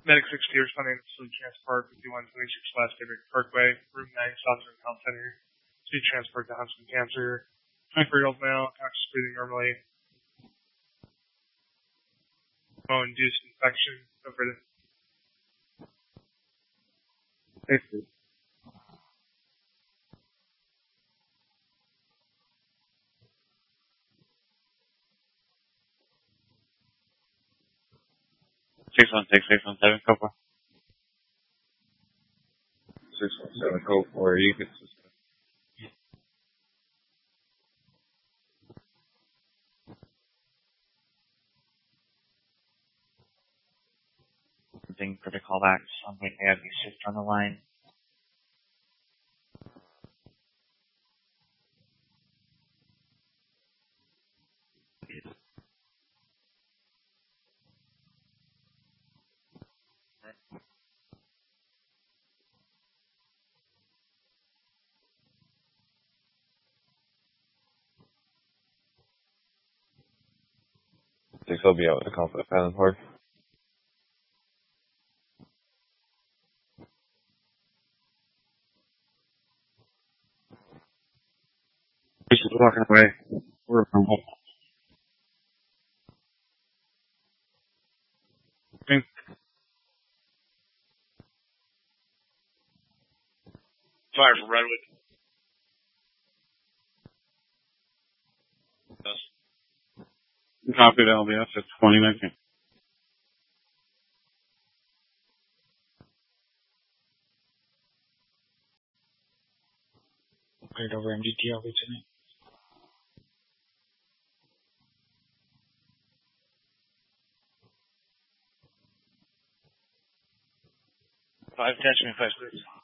Medic 60 responding to Sleep Transport 5126 West David Parkway, Room 9, Southern Health Center. Sleep Transport to Huntsman Cancer. 24-year-old male, conscious breathing normally. No induced infection. Over to safety. 616, 617, code 4. 617, code 4, you can suspect. Something for the callback. Something they have you shift on the line. Six will be out with the call for the Island Park. She's walking away. We're from home. Fire from Redwood. Yes. Copy the LBS at 2019. Right over MDT, LB tonight. 5 attachment 5 please.